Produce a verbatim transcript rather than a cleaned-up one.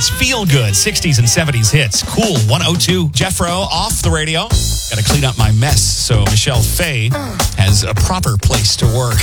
It's Feel Good, sixties and seventies hits. Cool, one oh two. Jeffro off the radio. Got to clean up my mess, so Michelle Faye has a proper place to work.